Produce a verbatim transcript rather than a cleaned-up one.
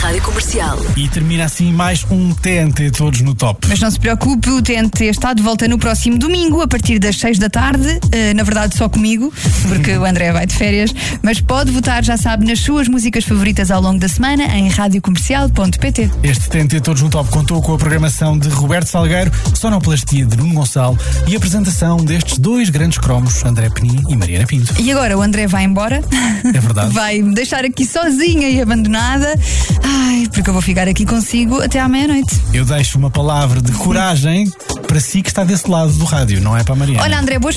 Rádio Comercial. E termina assim mais um T N T Todos no Top. Mas não se preocupe, o T N T está de volta no próximo domingo, a partir das seis da tarde. Uh, na verdade, só comigo, porque o André vai de férias. Mas pode votar, já sabe, nas suas músicas favoritas ao longo da semana em rádio comercial ponto pt. Este T N T Todos no Top contou com a programação de Roberto Salgueiro, sonoplastia de Nuno Gonçalo e a apresentação destes dois grandes cromos, André Penin e Mariana Pinto. E agora o André vai embora. É verdade. Vai me deixar aqui sozinha e abandonada. Ai, porque eu vou ficar aqui consigo até à meia-noite. Eu deixo uma palavra de coragem para si que está desse lado do rádio, não é para a Mariana. Olha, André, boas